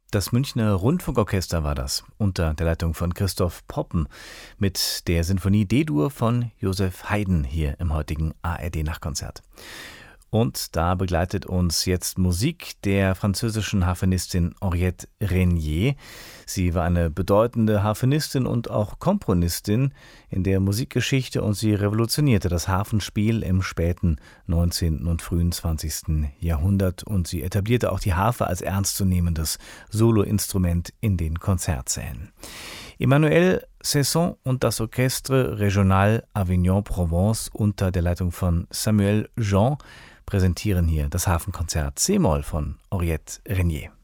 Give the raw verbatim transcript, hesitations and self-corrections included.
Das Münchner Rundfunkorchester war das, unter der Leitung von Christoph Poppen, mit der Sinfonie D-Dur von Joseph Haydn hier im heutigen A R D-Nachtkonzert. Und da begleitet uns jetzt Musik der französischen Harfenistin Henriette Régnier. Sie war eine bedeutende Harfenistin und auch Komponistin in der Musikgeschichte und sie revolutionierte das Harfenspiel im späten neunzehnten und frühen zwanzigsten Jahrhundert und sie etablierte auch die Harfe als ernstzunehmendes Soloinstrument in den Konzertsälen. Emmanuel Cesson und das Orchestre Régional Avignon-Provence unter der Leitung von Samuel Jean präsentieren hier das Harfenkonzert C-Moll von Henriette Régnier.